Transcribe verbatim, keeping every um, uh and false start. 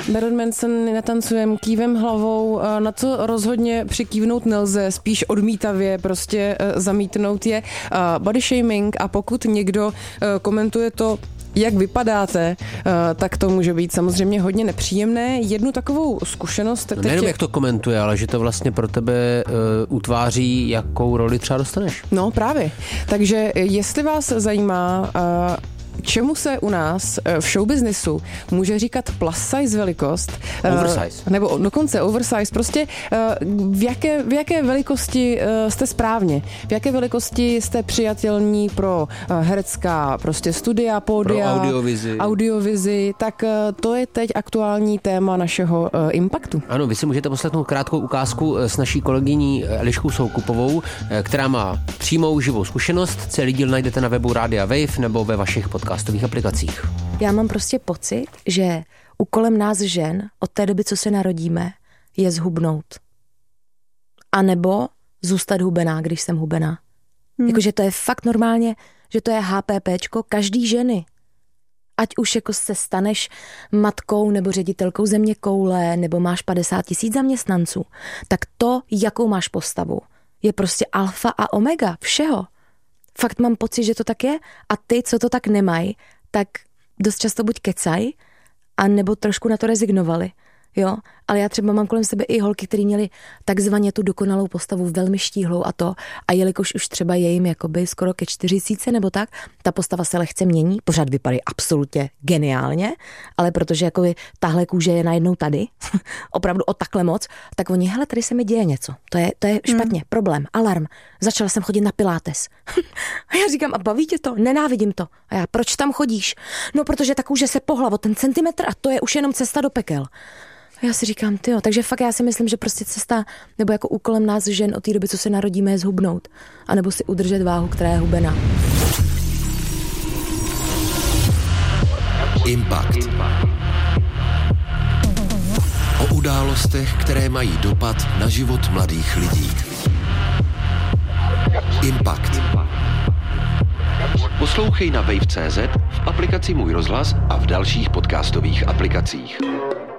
Marilyn Manson netancujem, kývem hlavou, na co rozhodně přikývnout nelze, spíš odmítavě prostě zamítnout je body shaming a pokud někdo komentuje to, jak vypadáte, tak to může být samozřejmě hodně nepříjemné. Jednu takovou zkušenost... No nejenom je... jak to komentuje, ale že to vlastně pro tebe uh, utváří, jakou roli třeba dostaneš. No právě. Takže jestli vás zajímá... Uh, čemu se u nás v showbiznisu může říkat plus size velikost. Oversize. Nebo dokonce oversize. Prostě v jaké, v jaké velikosti jste správně. V jaké velikosti jste přijatelní pro herecká prostě studia, pódia. Pro audiovizi. Audiovizi. Tak to je teď aktuální téma našeho Impaktu. Ano, vy si můžete poslechnout krátkou ukázku s naší kolegyní Eliškou Soukupovou, která má přímou živou zkušenost. Celý díl najdete na webu Rádia Wave nebo ve vašich podcastových aplikacích. Já mám prostě pocit, že úkolem nás žen od té doby, co se narodíme, je zhubnout. A nebo zůstat hubená, když jsem hubená. Hmm. Jakože to je fakt normálně, že to je HPPčko každý ženy. Ať už jako se staneš matkou nebo ředitelkou země koule, nebo máš padesát tisíc zaměstnanců, tak to, jakou máš postavu, je prostě alfa a omega všeho. Fakt mám pocit, že to tak je a ty, co to tak nemají, tak dost často buď kecaj, a nebo trošku na to rezignovali. Jo, ale já třeba mám kolem sebe i holky, které měly takzvaně tu dokonalou postavu, velmi štíhlou a to. A jelikož už třeba je jim jakoby skoro ke čtyřicítce nebo tak, ta postava se lehce mění, pořád vypadají absolutně geniálně, ale protože jakoby tahle kůže je najednou tady, opravdu o takhle moc, tak oni, hele, tady se mi děje něco. To je, to je špatně, hmm. problém, alarm. Začala jsem chodit na pilates. A já říkám, a baví tě to? Nenávidím to. A já, proč tam chodíš? No, protože ta kůže se pohla o ten centimetr a to je už jenom cesta do pekel. A já si říkám, tyjo, takže fakt já si myslím, že prostě cesta, nebo jako úkolem nás žen od té doby, co se narodíme, je zhubnout. A nebo si udržet váhu, která je hubená. Impact. O událostech, které mají dopad na život mladých lidí. Impact. Poslouchej na wave tečka cé zet, v aplikaci Můj rozhlas a v dalších podcastových aplikacích.